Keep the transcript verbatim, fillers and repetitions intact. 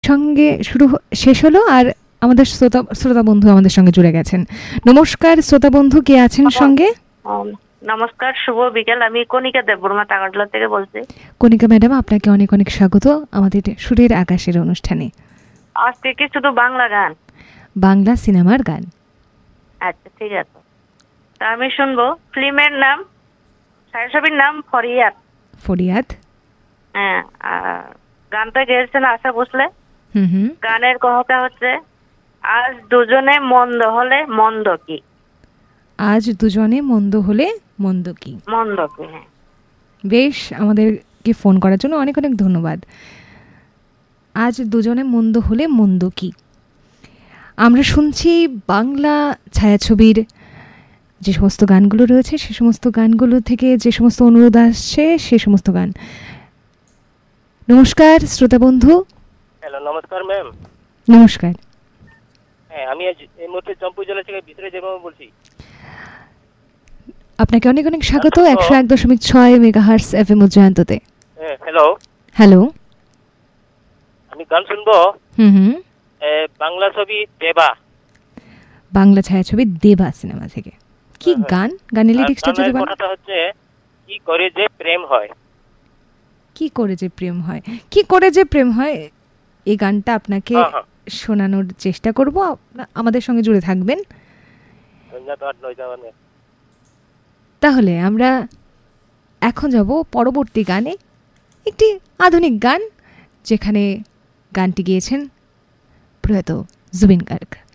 সঙ্গে শুরু শেষ হলো আর আমাদের শ্রোতা শ্রোতা বন্ধু আমাদের সঙ্গে জুড়ে গেছেন। নমস্কার শ্রোতা বন্ধু, কে আছেন সঙ্গে? নমস্কার, শুভ বিকেল। আমি কণিকা দেববর্মা টাকাটলা থেকে বলছি। কণিকা ম্যাডাম, আপনাকে অনেক অনেক স্বাগত আমাদের সুরের আকাশের অনুষ্ঠানে। আজকে কি শুধু বাংলা গান? বাংলা সিনেমার গান। আচ্ছা, ঠিক আছে। তা আমি শুনবো। ফিল্মের নাম, ছায়াছবির নাম ফরিয়াদ। ফরিয়াদ। হ্যাঁ, আর গানটা গেয়েছেন আশা ভোসলে। হুম হুম। গানের কহটা হচ্ছে আজ দুজনে মন্দ হলে মন্দ কি। আজ দুজনে মন্দ হলে মন্দ কি। মন্দ কি, হ্যাঁ। বেশ, আমাদেরকে ফোন করার জন্য অনেক অনেক ধন্যবাদ। আজ দুজনে মন্দ হলে মন্দ কি। আমরা শুনছি বাংলা ছায়াছবির যে সমস্ত গানগুলো রয়েছে সে সমস্ত গানগুলো থেকে যে সমস্ত অনুরোধ আসছে সে সমস্ত গান। নমস্কার শ্রোতা বন্ধু। হ্যালো, নমস্কার ম্যাম। নমস্কার। হ্যাঁ, আমি আজ এই মুহূর্তে চম্পু জেলা থেকে ভিতরে দেবো বলছি। আপনাকে অনেক অনেক স্বাগত একশো এক দশমিক ছয় মেগাহার্টজ এফএম জয়ন্ততে। হ্যাঁ, হ্যালো। হ্যালো। আমি গান শুনবো। হুম হুম। বাংলা ছবি দেবা। বাংলা ছায়াছবি দেবা সিনেমা থেকে। কি গান? গানের লিরিক্সটা যদি বলেন। কথাটা হচ্ছে কি করে যে প্রেম হয়। কি করে যে প্রেম হয় কি করে যে প্রেম হয় এই গানটা আপনাকে শোনানোর চেষ্টা করব। আমাদের সঙ্গে জুড়ে থাকবেন। তাহলে আমরা এখন যাব পরবর্তী গানে, একটি আধুনিক গান যেখানে গানটি গেয়েছেন প্রয়াত জুবিন গার্গ।